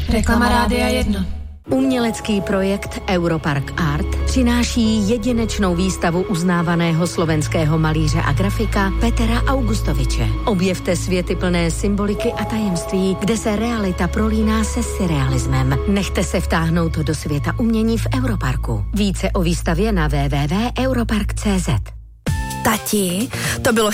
Reklama Rádia 1. Umělecký projekt Europark Art přináší jedinečnou výstavu uznávaného slovenského malíře a grafika Petra Augustoviče. Objevte světy plné symboliky a tajemství, kde se realita prolíná se surrealismem. Nechte se vtáhnout do světa umění v Europarku. Více o výstavě na www.europark.cz. Tati, to bylo